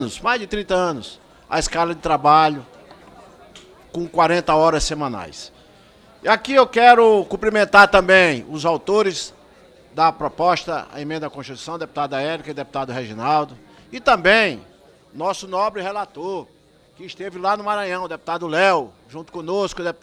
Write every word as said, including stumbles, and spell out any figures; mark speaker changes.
Speaker 1: mais de trinta anos, a escala de trabalho com quarenta horas semanais. E aqui eu quero cumprimentar também os autores da proposta, a emenda à Constituição, deputada Érica e deputado Reginaldo, e também nosso nobre relator, que esteve lá no Maranhão, o deputado Léo, junto conosco, o deputado